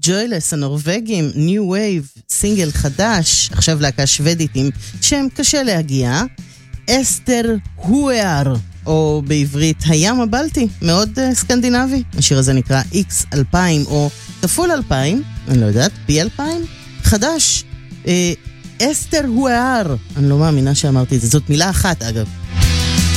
ג'וילס הנורווגים, ניו וייב, סינגל חדש, עכשיו להקה שוודית עם שם קשה להגיע, אסתר הואר, או בעברית הים הבלטי, מאוד סקנדינבי. השיר הזה נקרא X2000 או כפול 2000, אני לא יודעת, פי 2000, חדש. אסתר הואר, אני לא מאמינה שאמרתי את זה, זאת מילה אחת אגב.